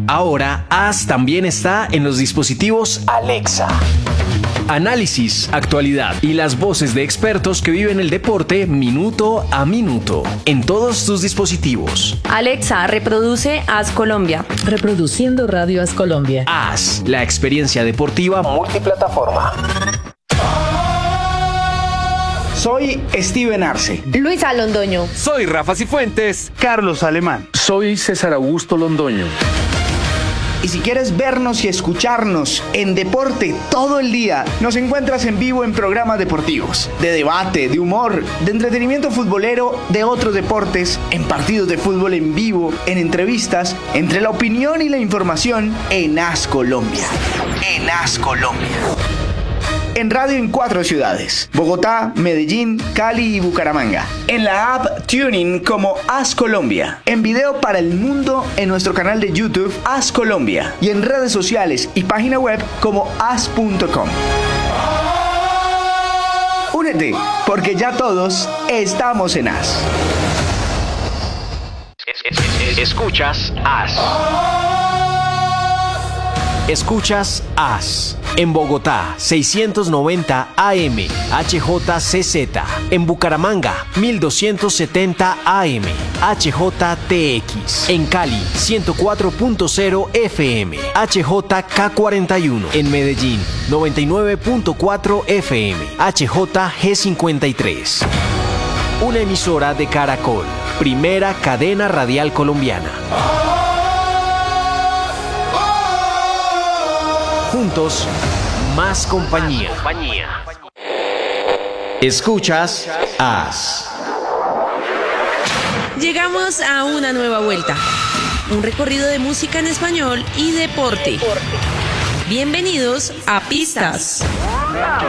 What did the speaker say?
Ahora, AS también está en los dispositivos Alexa. Análisis, actualidad y las voces de expertos que viven el deporte minuto a minuto en todos tus dispositivos. Alexa, reproduce AS Colombia. Reproduciendo Radio AS Colombia. AS, la experiencia deportiva multiplataforma. Soy Steven Arce. Luisa Londoño. Soy Rafa Cifuentes. Carlos Alemán. Soy César Augusto Londoño. Y si quieres vernos y escucharnos en deporte todo el día, nos encuentras en vivo en programas deportivos, de debate, de humor, de entretenimiento futbolero, de otros deportes, en partidos de fútbol en vivo, en entrevistas, entre la opinión y la información en AS Colombia. En AS Colombia. En radio en 4 ciudades: Bogotá, Medellín, Cali y Bucaramanga. En la app TuneIn como AS Colombia. En video para el mundo en nuestro canal de YouTube AS Colombia. Y en redes sociales y página web como as.com. Únete, porque ya todos estamos en AS. Escuchas AS. Escuchas AS. En Bogotá, 690 AM, HJCZ. En Bucaramanga, 1270 AM, HJTX. En Cali, 104.0 FM, HJK41. En Medellín, 99.4 FM, HJG53. Una emisora de Caracol, primera cadena radial colombiana. Juntos, más compañía. Escuchas AS. Llegamos a una nueva vuelta. Un recorrido de música en español y deporte. Bienvenidos a Pistas.